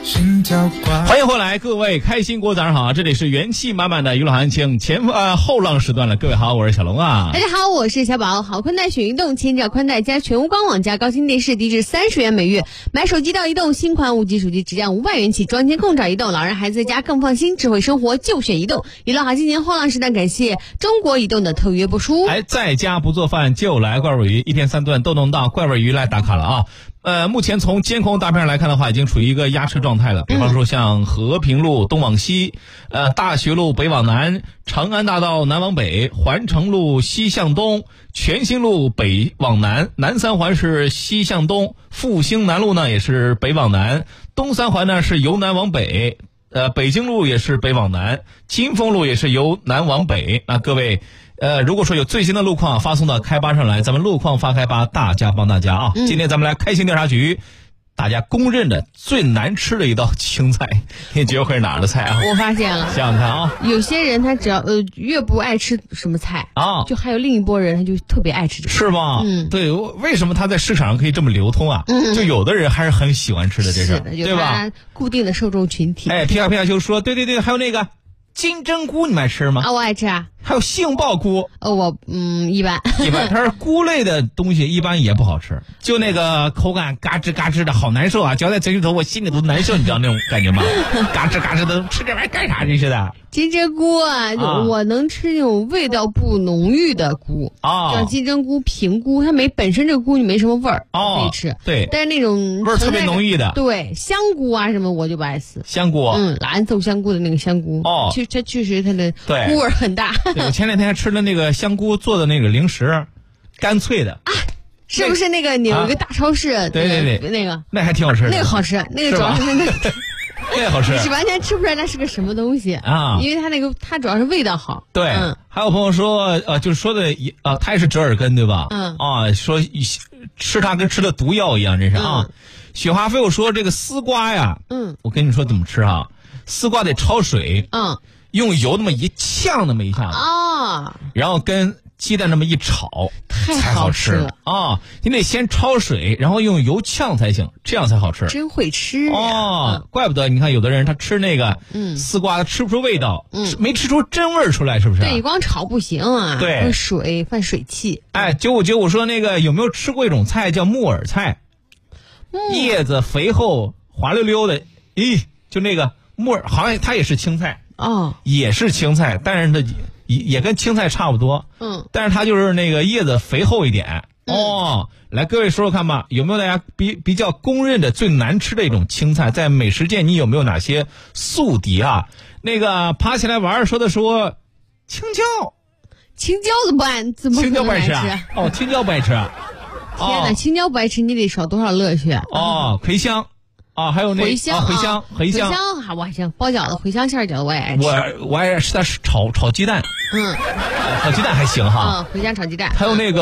欢迎回来，各位开心果早上好，这里是元气满满的娱乐行情后浪时段了。各位好，我是小龙啊。 大家好，我是小宝。好宽带选移动，千兆宽带加全屋官网加高清电视，低至30元每月。买手机到移动，新款5G 手机只降500元起，装监控找移动，老人孩子在家更放心，智慧生活就选移动。娱乐好今年后浪时段，感谢中国移动的特约播出。 在家不做饭就来怪味鱼，一天3顿都能到怪味鱼来打卡了啊。目前从监控大片上来看的话，已经处于一个压车状态了。比方说像和平路东往西，大学路北往南，长安大道南往北，环城路西向东，全兴路北往南，南三环是西向东，复兴南路呢也是北往南，东三环呢是由南往北，北京路也是北往南，金丰路也是由南往北。那各位如果说有最新的路况发送到开吧上来，咱们路况发开吧，大家帮大家啊。今天咱们来开心调查局，大家公认的最难吃的一道青菜，你觉得会是哪儿的菜啊？ 我发现了， 想想看啊， 有些人他只要越不爱吃什么菜啊， 就还有另一波人他就特别爱吃这个， 是吗？对，为什么他在市场上可以这么流通啊？就有的人还是很喜欢吃的，这是对吧？ 固定的受众群体。 皮卡丘说，对，还有那个金针菇，你们爱吃吗？ 啊，我爱吃啊。 还有杏鲍菇， 我一般。 它是菇类的东西，一般也不好吃，就那个口感嘎吱嘎吱的，好难受啊！嚼在嘴里头，我心里都难受，你知道那种感觉吗？嘎吱嘎吱的，吃这玩意儿干啥？真是的。 金针菇啊，我能吃那种味道不浓郁的菇啊，像金针菇、平菇，它本身这个菇你没什么味儿，可以吃。 对， 但是那种味儿特别浓郁的， 对，香菇啊什么我就不爱吃。 香菇， 蓝豆香菇的那个香菇，它确实它的菇味很大。 对，我前两天还吃了那个香菇做的那个零食，干脆的啊。是不是那个有一个大超市？ 对， 那个那还挺好吃的。 那个好吃，那个主要是那个好吃， 你是完全吃不出来那是个什么东西啊， 因为它主要是味道好。 对，还有朋友说就是说的他也是折耳根对吧？说吃它跟吃了毒药一样，这是啊。雪花飞我说这个丝瓜呀，我跟你说怎么吃啊？丝瓜得焯水，用油那么一呛那么一下啊， 然后跟鸡蛋那么一炒才好吃了啊！你得先焯水，然后用油呛才行，这样才好吃。 真会吃怪不得你看有的人他吃那个丝瓜，他吃不出味道，没吃出真味儿出来，是不是？ 对，你光炒不行啊， 对， 犯水气。 9595说那个有没有吃过一种菜叫木耳菜？叶子肥厚滑溜溜的，就那个木耳，好像它也是青菜也是青菜，但是它也跟青菜差不多，但是它就是那个叶子肥厚一点来，各位说说看吧，有没有大家比较公认的最难吃的一种青菜？在美食界你有没有哪些宿敌啊？那个爬起来玩说青椒怎么办？怎么青椒不爱吃啊？青椒不爱吃啊？ 天哪，青椒不爱吃，你得少多少乐趣茴香。还有那茴香， 茴香我还行，包饺子茴香馅饺子我也爱吃。 我爱吃它炒鸡蛋，炒鸡蛋还行哈。 茴香炒鸡蛋， 还有那个。